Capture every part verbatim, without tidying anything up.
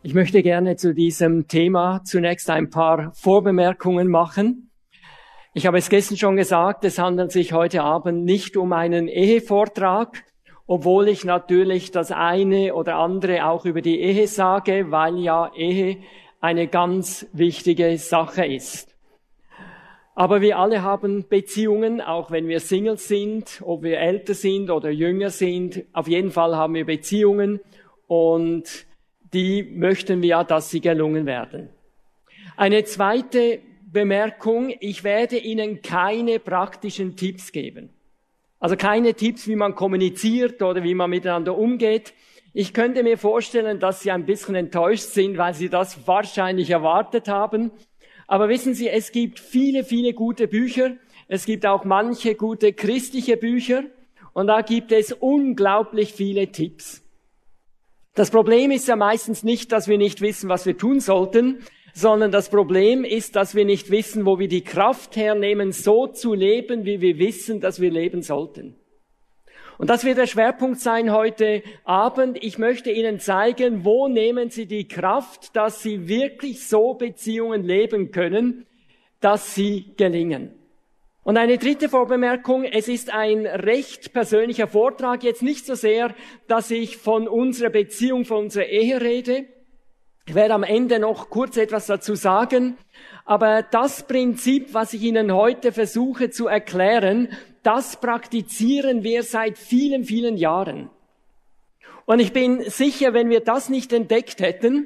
Ich möchte gerne zu diesem Thema zunächst ein paar Vorbemerkungen machen. Ich habe es gestern schon gesagt, es handelt sich heute Abend nicht um einen Ehevortrag, obwohl ich natürlich das eine oder andere auch über die Ehe sage, weil ja Ehe eine ganz wichtige Sache ist. Aber wir alle haben Beziehungen, auch wenn wir Singles sind, ob wir älter sind oder jünger sind. Auf jeden Fall haben wir Beziehungen und die möchten wir ja, dass sie gelungen werden. Eine zweite Bemerkung, ich werde Ihnen keine praktischen Tipps geben. Also keine Tipps, wie man kommuniziert oder wie man miteinander umgeht. Ich könnte mir vorstellen, dass Sie ein bisschen enttäuscht sind, weil Sie das wahrscheinlich erwartet haben. Aber wissen Sie, es gibt viele, viele gute Bücher. Es gibt auch manche gute christliche Bücher. Und da gibt es unglaublich viele Tipps. Das Problem ist ja meistens nicht, dass wir nicht wissen, was wir tun sollten, sondern das Problem ist, dass wir nicht wissen, wo wir die Kraft hernehmen, so zu leben, wie wir wissen, dass wir leben sollten. Und das wird der Schwerpunkt sein heute Abend. Ich möchte Ihnen zeigen, wo nehmen Sie die Kraft, dass Sie wirklich so Beziehungen leben können, dass sie gelingen. Und eine dritte Vorbemerkung, es ist ein recht persönlicher Vortrag, jetzt nicht so sehr, dass ich von unserer Beziehung, von unserer Ehe rede. Ich werde am Ende noch kurz etwas dazu sagen, aber das Prinzip, was ich Ihnen heute versuche zu erklären, das praktizieren wir seit vielen, vielen Jahren. Und ich bin sicher, wenn wir das nicht entdeckt hätten,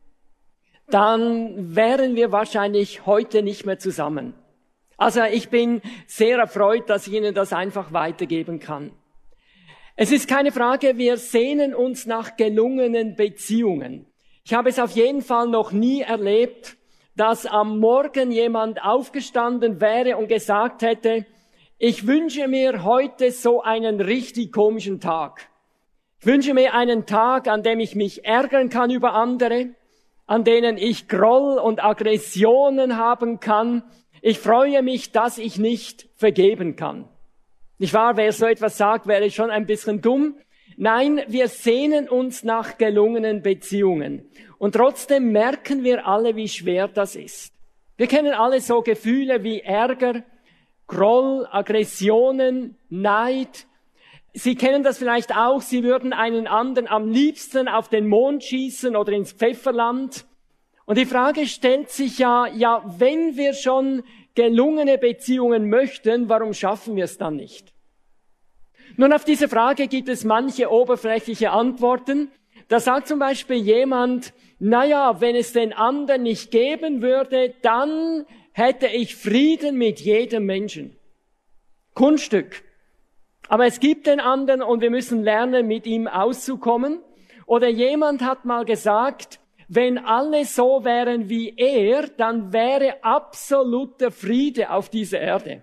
dann wären wir wahrscheinlich heute nicht mehr zusammen. Also ich bin sehr erfreut, dass ich Ihnen das einfach weitergeben kann. Es ist keine Frage, wir sehnen uns nach gelungenen Beziehungen. Ich habe es auf jeden Fall noch nie erlebt, dass am Morgen jemand aufgestanden wäre und gesagt hätte, ich wünsche mir heute so einen richtig komischen Tag. Ich wünsche mir einen Tag, an dem ich mich ärgern kann über andere, an denen ich Groll und Aggressionen haben kann. Ich freue mich, dass ich nicht vergeben kann. Nicht wahr? Wer so etwas sagt, wäre schon ein bisschen dumm. Nein, wir sehnen uns nach gelungenen Beziehungen. Und trotzdem merken wir alle, wie schwer das ist. Wir kennen alle so Gefühle wie Ärger, Groll, Aggressionen, Neid. Sie kennen das vielleicht auch, Sie würden einen anderen am liebsten auf den Mond schießen oder ins Pfefferland. Und die Frage stellt sich ja, ja, wenn wir schon gelungene Beziehungen möchten, warum schaffen wir es dann nicht? Nun, auf diese Frage gibt es manche oberflächliche Antworten. Da sagt zum Beispiel jemand, naja, wenn es den anderen nicht geben würde, dann hätte ich Frieden mit jedem Menschen. Kunststück. Aber es gibt den anderen und wir müssen lernen, mit ihm auszukommen. Oder jemand hat mal gesagt, wenn alle so wären wie er, dann wäre absoluter Friede auf dieser Erde.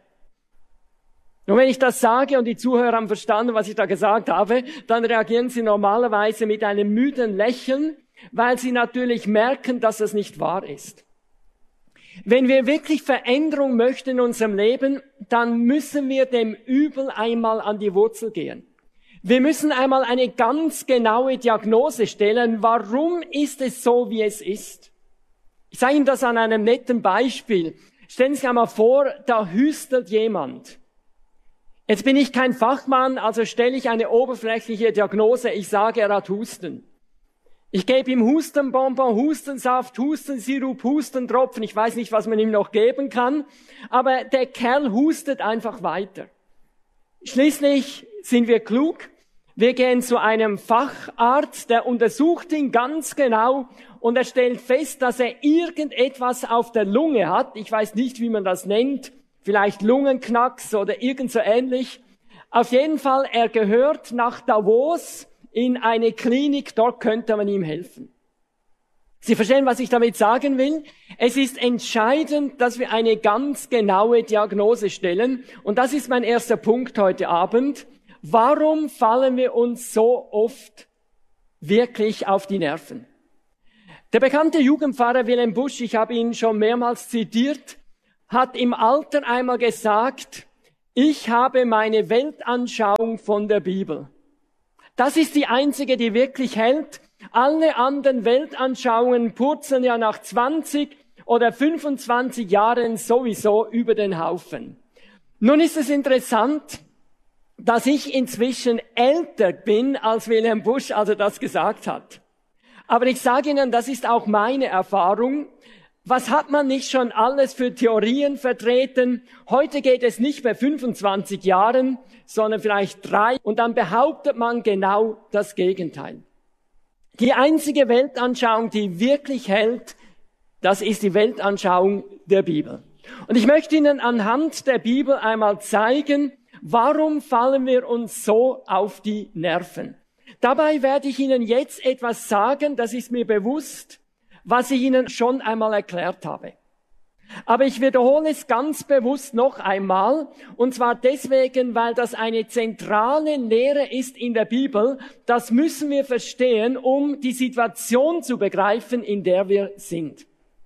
Und wenn ich das sage und die Zuhörer haben verstanden, was ich da gesagt habe, dann reagieren sie normalerweise mit einem müden Lächeln, weil sie natürlich merken, dass es nicht wahr ist. Wenn wir wirklich Veränderung möchten in unserem Leben, dann müssen wir dem Übel einmal an die Wurzel gehen. Wir müssen einmal eine ganz genaue Diagnose stellen. Warum ist es so, wie es ist? Ich sage Ihnen das an einem netten Beispiel. Stellen Sie sich einmal vor, da hüstelt jemand. Jetzt bin ich kein Fachmann, also stelle ich eine oberflächliche Diagnose. Ich sage, er hat Husten. Ich gebe ihm Hustenbonbon, Hustensaft, Hustensirup, Hustentropfen. Ich weiß nicht, was man ihm noch geben kann. Aber der Kerl hustet einfach weiter. Schließlich sind wir klug. Wir gehen zu einem Facharzt, der untersucht ihn ganz genau und er stellt fest, dass er irgendetwas auf der Lunge hat. Ich weiß nicht, wie man das nennt. Vielleicht Lungenknacks oder irgend so ähnlich. Auf jeden Fall, er gehört nach Davos in eine Klinik, dort könnte man ihm helfen. Sie verstehen, was ich damit sagen will? Es ist entscheidend, dass wir eine ganz genaue Diagnose stellen. Und das ist mein erster Punkt heute Abend. Warum fallen wir uns so oft wirklich auf die Nerven? Der bekannte Jugendpfarrer Wilhelm Busch, ich habe ihn schon mehrmals zitiert, hat im Alter einmal gesagt, ich habe meine Weltanschauung von der Bibel. Das ist die einzige, die wirklich hält. Alle anderen Weltanschauungen purzeln ja nach zwanzig oder fünfundzwanzig Jahren sowieso über den Haufen. Nun ist es interessant, dass ich inzwischen älter bin, als Wilhelm Busch also das gesagt hat. Aber ich sage Ihnen, das ist auch meine Erfahrung. Was hat man nicht schon alles für Theorien vertreten? Heute geht es nicht mehr fünfundzwanzig Jahren, sondern vielleicht drei. Und dann behauptet man genau das Gegenteil. Die einzige Weltanschauung, die wirklich hält, das ist die Weltanschauung der Bibel. Und ich möchte Ihnen anhand der Bibel einmal zeigen, warum fallen wir uns so auf die Nerven. Dabei werde ich Ihnen jetzt etwas sagen, das ist mir bewusst, was ich Ihnen schon einmal erklärt habe. Aber ich wiederhole es ganz bewusst noch einmal, und zwar deswegen, weil das eine zentrale Lehre ist in der Bibel. Das müssen wir verstehen, um die Situation zu begreifen, in der wir sind.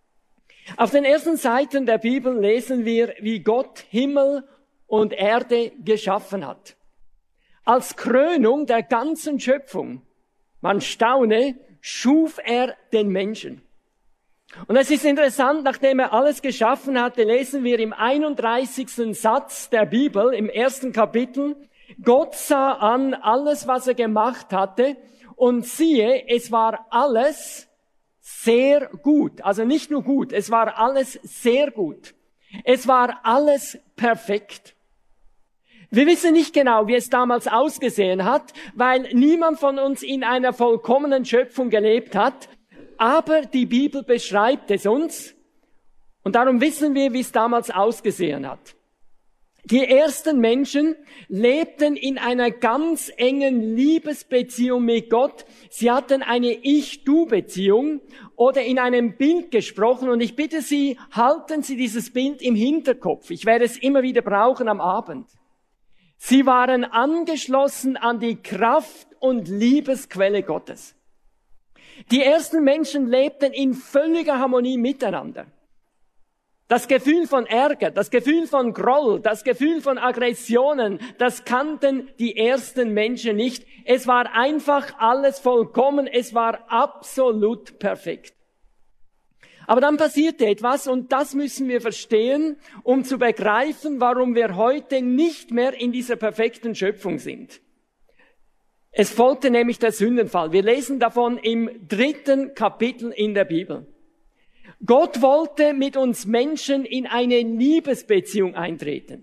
Auf den ersten Seiten der Bibel lesen wir, wie Gott Himmel und Erde geschaffen hat. Als Krönung der ganzen Schöpfung, man staune, schuf er den Menschen. Und es ist interessant, nachdem er alles geschaffen hatte, lesen wir im einunddreißigsten Satz der Bibel, im ersten Kapitel, Gott sah an alles, was er gemacht hatte, und siehe, es war alles sehr gut. Also nicht nur gut, es war alles sehr gut. Es war alles perfekt. Wir wissen nicht genau, wie es damals ausgesehen hat, weil niemand von uns in einer vollkommenen Schöpfung gelebt hat. Aber die Bibel beschreibt es uns und darum wissen wir, wie es damals ausgesehen hat. Die ersten Menschen lebten in einer ganz engen Liebesbeziehung mit Gott. Sie hatten eine Ich-Du-Beziehung oder in einem Bild gesprochen. Und ich bitte Sie, halten Sie dieses Bild im Hinterkopf. Ich werde es immer wieder brauchen am Abend. Sie waren angeschlossen an die Kraft und Liebesquelle Gottes. Die ersten Menschen lebten in völliger Harmonie miteinander. Das Gefühl von Ärger, das Gefühl von Groll, das Gefühl von Aggressionen, das kannten die ersten Menschen nicht. Es war einfach alles vollkommen, es war absolut perfekt. Aber dann passierte etwas und das müssen wir verstehen, um zu begreifen, warum wir heute nicht mehr in dieser perfekten Schöpfung sind. Es folgte nämlich der Sündenfall. Wir lesen davon im dritten Kapitel in der Bibel. Gott wollte mit uns Menschen in eine Liebesbeziehung eintreten.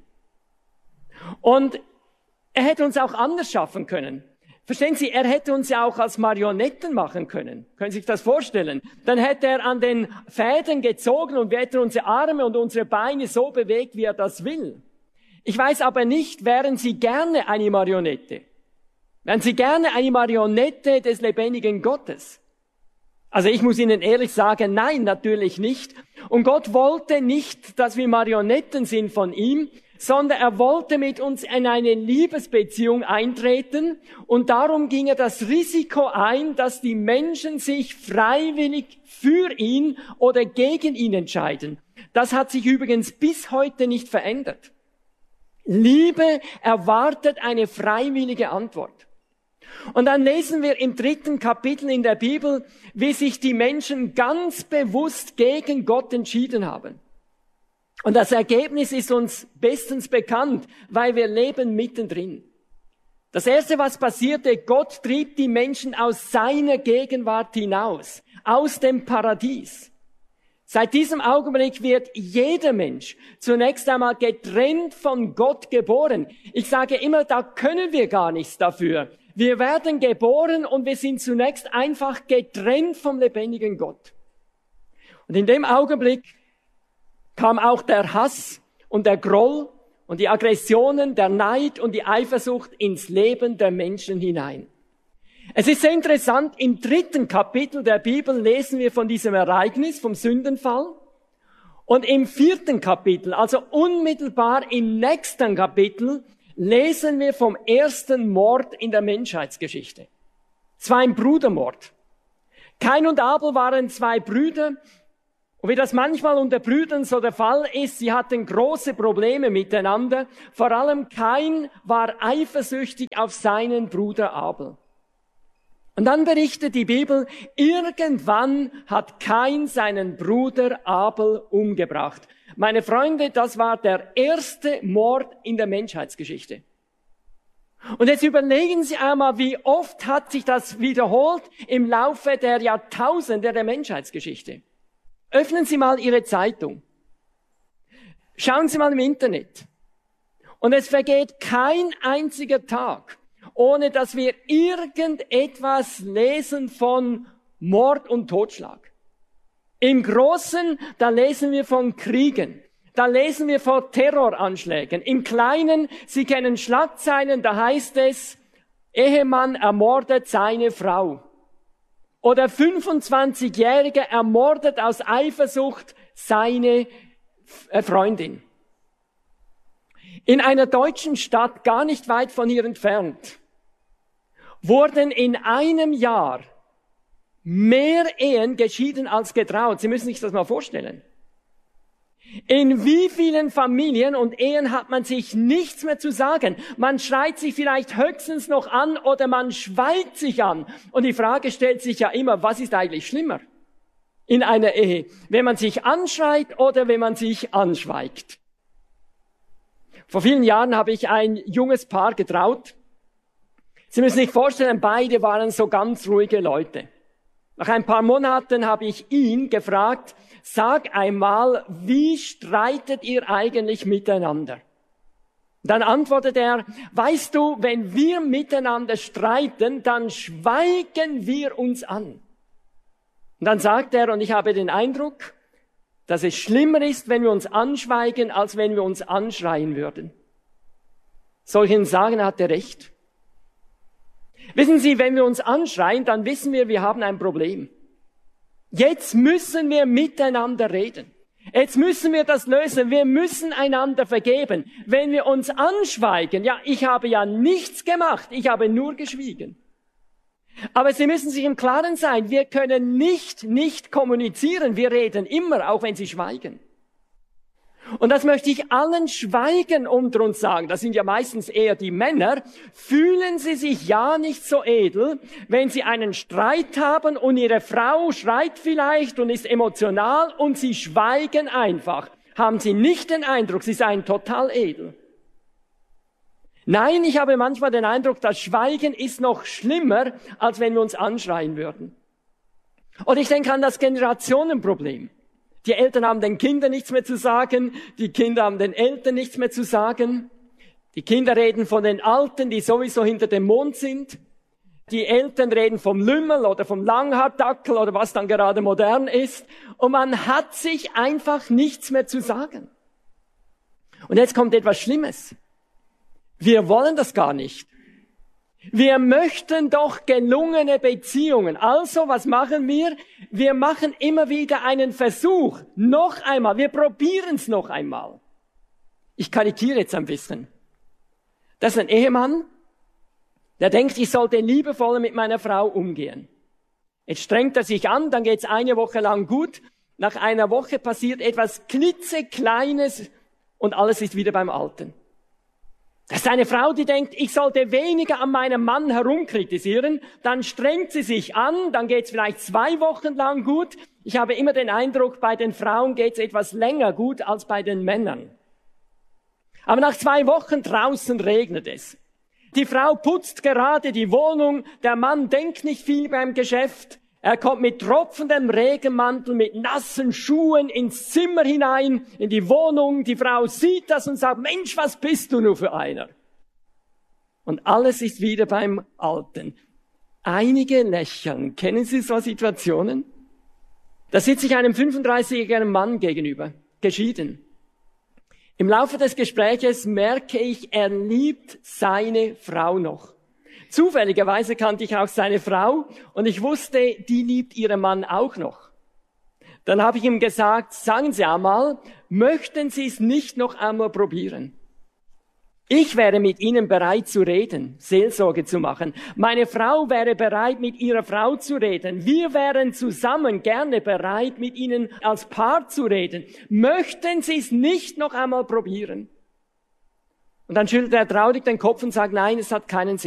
Und er hätte uns auch anders schaffen können. Verstehen Sie, er hätte uns ja auch als Marionetten machen können. Können Sie sich das vorstellen? Dann hätte er an den Fäden gezogen und wir hätten unsere Arme und unsere Beine so bewegt, wie er das will. Ich weiß aber nicht, wären Sie gerne eine Marionette? Wären Sie gerne eine Marionette des lebendigen Gottes? Also ich muss Ihnen ehrlich sagen, nein, natürlich nicht. Und Gott wollte nicht, dass wir Marionetten sind von ihm, sondern er wollte mit uns in eine Liebesbeziehung eintreten. Und darum ging er das Risiko ein, dass die Menschen sich freiwillig für ihn oder gegen ihn entscheiden. Das hat sich übrigens bis heute nicht verändert. Liebe erwartet eine freiwillige Antwort. Und dann lesen wir im dritten Kapitel in der Bibel, wie sich die Menschen ganz bewusst gegen Gott entschieden haben. Und das Ergebnis ist uns bestens bekannt, weil wir leben mittendrin. Das Erste, was passierte, Gott trieb die Menschen aus seiner Gegenwart hinaus, aus dem Paradies. Seit diesem Augenblick wird jeder Mensch zunächst einmal getrennt von Gott geboren. Ich sage immer, da können wir gar nichts dafür. Wir werden geboren und wir sind zunächst einfach getrennt vom lebendigen Gott. Und in dem Augenblick kam auch der Hass und der Groll und die Aggressionen, der Neid und die Eifersucht ins Leben der Menschen hinein. Es ist sehr interessant, im dritten Kapitel der Bibel lesen wir von diesem Ereignis, vom Sündenfall. Und im vierten Kapitel, also unmittelbar im nächsten Kapitel, lesen wir vom ersten Mord in der Menschheitsgeschichte. Es war ein Brudermord. Kain und Abel waren zwei Brüder. Und wie das manchmal unter Brüdern so der Fall ist, sie hatten große Probleme miteinander. Vor allem Kain war eifersüchtig auf seinen Bruder Abel. Und dann berichtet die Bibel, irgendwann hat Kain seinen Bruder Abel umgebracht. Meine Freunde, das war der erste Mord in der Menschheitsgeschichte. Und jetzt überlegen Sie einmal, wie oft hat sich das wiederholt im Laufe der Jahrtausende der Menschheitsgeschichte. Öffnen Sie mal Ihre Zeitung. Schauen Sie mal im Internet. Und es vergeht kein einziger Tag, ohne dass wir irgendetwas lesen von Mord und Totschlag. Im Großen, da lesen wir von Kriegen, da lesen wir von Terroranschlägen. Im Kleinen, Sie kennen Schlagzeilen, da heißt es, Ehemann ermordet seine Frau. Oder fünfundzwanzigjährige ermordet aus Eifersucht seine Freundin. In einer deutschen Stadt, gar nicht weit von hier entfernt, wurden in einem Jahr mehr Ehen geschieden als getraut. Sie müssen sich das mal vorstellen. In wie vielen Familien und Ehen hat man sich nichts mehr zu sagen? Man schreit sich vielleicht höchstens noch an oder man schweigt sich an. Und die Frage stellt sich ja immer, was ist eigentlich schlimmer in einer Ehe? Wenn man sich anschreit oder wenn man sich anschweigt? Vor vielen Jahren habe ich ein junges Paar getraut. Sie müssen sich vorstellen, beide waren so ganz ruhige Leute. Nach ein paar Monaten habe ich ihn gefragt, sag einmal, wie streitet ihr eigentlich miteinander? Dann antwortet er, weißt du, wenn wir miteinander streiten, dann schweigen wir uns an. Und dann sagt er, und ich habe den Eindruck, dass es schlimmer ist, wenn wir uns anschweigen, als wenn wir uns anschreien würden. Solchen sagen, hat er recht. Wissen Sie, wenn wir uns anschreien, dann wissen wir, wir haben ein Problem. Jetzt müssen wir miteinander reden. Jetzt müssen wir das lösen. Wir müssen einander vergeben. Wenn wir uns anschweigen, ja, ich habe ja nichts gemacht, ich habe nur geschwiegen. Aber Sie müssen sich im Klaren sein, wir können nicht, nicht kommunizieren. Wir reden immer, auch wenn Sie schweigen. Und das möchte ich allen Schweigen unter uns sagen. Das sind ja meistens eher die Männer. Fühlen Sie sich ja nicht so edel, wenn Sie einen Streit haben und Ihre Frau schreit vielleicht und ist emotional und Sie schweigen einfach. Haben Sie nicht den Eindruck, Sie seien total edel? Nein, ich habe manchmal den Eindruck, das Schweigen ist noch schlimmer, als wenn wir uns anschreien würden. Und ich denke an das Generationenproblem. Die Eltern haben den Kindern nichts mehr zu sagen, die Kinder haben den Eltern nichts mehr zu sagen. Die Kinder reden von den Alten, die sowieso hinter dem Mond sind. Die Eltern reden vom Lümmel oder vom Langhaardackel oder was dann gerade modern ist. Und man hat sich einfach nichts mehr zu sagen. Und jetzt kommt etwas Schlimmes. Wir wollen das gar nicht. Wir möchten doch gelungene Beziehungen. Also, was machen wir? Wir machen immer wieder einen Versuch. Noch einmal. Wir probieren es noch einmal. Ich karikiere jetzt ein bisschen. Das ist ein Ehemann, der denkt, ich sollte liebevoller mit meiner Frau umgehen. Jetzt strengt er sich an, dann geht's eine Woche lang gut. Nach einer Woche passiert etwas klitzekleines und alles ist wieder beim Alten. Das ist eine Frau, die denkt, ich sollte weniger an meinem Mann herumkritisieren. Dann strengt sie sich an, dann geht's vielleicht zwei Wochen lang gut. Ich habe immer den Eindruck, bei den Frauen geht's etwas länger gut als bei den Männern. Aber nach zwei Wochen draußen regnet es. Die Frau putzt gerade die Wohnung, der Mann denkt nicht viel beim Geschäft. Er kommt mit tropfendem Regenmantel, mit nassen Schuhen ins Zimmer hinein, in die Wohnung. Die Frau sieht das und sagt, Mensch, was bist du nur für einer? Und alles ist wieder beim Alten. Einige lächeln. Kennen Sie so Situationen? Da sitze ich einem fünfunddreißigjährigen Mann gegenüber, geschieden. Im Laufe des Gespräches merke ich, er liebt seine Frau noch. Zufälligerweise kannte ich auch seine Frau und ich wusste, die liebt ihren Mann auch noch. Dann habe ich ihm gesagt, sagen Sie einmal, möchten Sie es nicht noch einmal probieren? Ich wäre mit Ihnen bereit zu reden, Seelsorge zu machen. Meine Frau wäre bereit, mit ihrer Frau zu reden. Wir wären zusammen gerne bereit, mit Ihnen als Paar zu reden. Möchten Sie es nicht noch einmal probieren? Und dann schüttelt er traurig den Kopf und sagt, nein, es hat keinen Sinn.